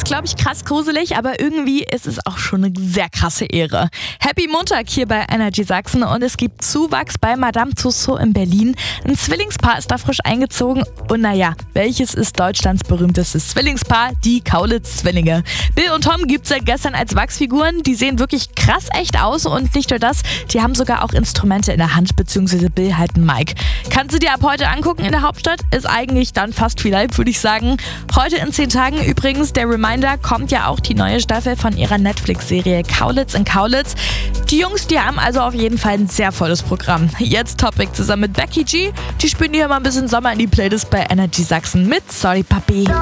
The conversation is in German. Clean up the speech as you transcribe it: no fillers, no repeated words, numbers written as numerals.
ist, glaube ich, krass gruselig, aber irgendwie ist es auch schon eine sehr krasse Ehre. Happy Montag hier bei Energy Sachsen und es gibt Zuwachs bei Madame Tussauds in Berlin. Ein Zwillingspaar ist da frisch eingezogen und naja, welches ist Deutschlands berühmtestes Zwillingspaar? Die Kaulitz-Zwillinge. Bill und Tom gibt es seit gestern als Wachsfiguren. Die sehen wirklich krass echt aus und nicht nur das, die haben sogar auch Instrumente in der Hand, beziehungsweise Bill halt ein Mic. Kannst du dir ab heute angucken in der Hauptstadt? Ist eigentlich dann fast wie live, würde ich sagen. Heute in 10 Tagen übrigens, der Reminder, kommt ja auch die neue Staffel von ihrer Netflix-Serie Kaulitz in Kaulitz. Die Jungs, die haben also auf jeden Fall ein sehr volles Programm. Jetzt Topic zusammen mit Becky G. Die spielen hier mal ein bisschen Sommer in die Playlist bei Energy Sachsen mit Sorry Papi.